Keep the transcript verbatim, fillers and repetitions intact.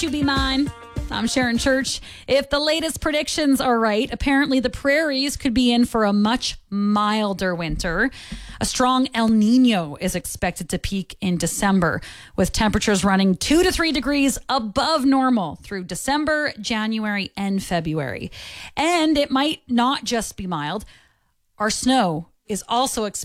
Won't You Be Mine? I'm Sharon Church. If the latest predictions are right, apparently the prairies could be in for a much milder winter. A strong El Nino is expected to peak in December, with temperatures running two to three degrees above normal through December, January, and February. And it might not just be mild. Our snow is also expected